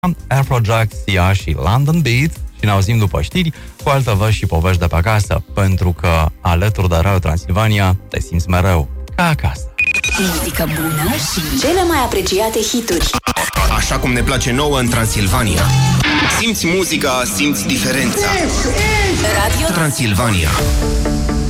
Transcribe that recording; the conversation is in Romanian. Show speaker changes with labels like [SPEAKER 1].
[SPEAKER 1] Afrojack, Sia și London Beat. Și ne auzim după știri cu altă văști și povești de pe acasă, pentru că alături de Radio Transilvania te simți mereu ca acasă.
[SPEAKER 2] Muzică bună și cele mai apreciate hituri.
[SPEAKER 3] Așa cum ne place nouă în Transilvania. Simți muzica, simți diferența.
[SPEAKER 2] Radio
[SPEAKER 3] Transilvania.